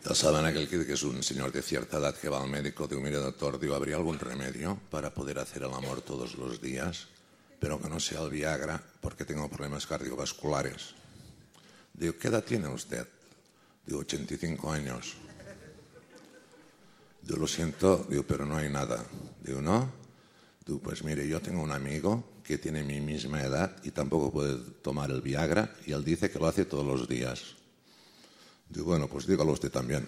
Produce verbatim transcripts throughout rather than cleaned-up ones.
Ya saben aquel que, que es un señor de cierta edad que va al médico, digo, mire doctor, digo, ¿habría algún remedio para poder hacer el amor todos los días? Pero que no sea el Viagra, porque tengo problemas cardiovasculares. Digo, ¿qué edad tiene usted? Digo, ochenta y cinco años. Digo, lo siento, digo, pero no hay nada. Digo, ¿no? Digo, pues mire, yo tengo un amigo que tiene mi misma edad y tampoco puede tomar el Viagra y él dice que lo hace todos los días. Digo, bueno, pues dígalo usted también.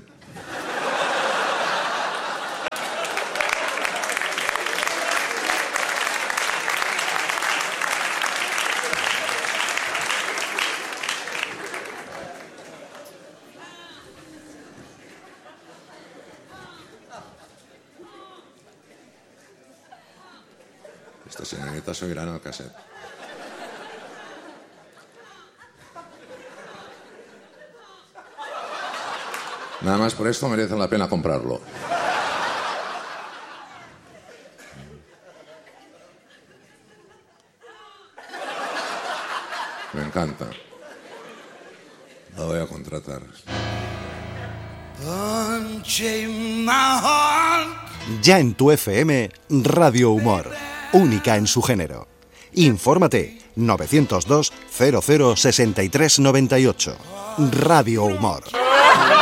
Esta señorita se oirá en el cassette. Nada más por esto merece la pena comprarlo. Me encanta. La voy a contratar. Ya en tu F M, Radio Humor. Única en su género. Infórmate novecientos dos, cero cero, sesenta y tres noventa y ocho. Radio Humor.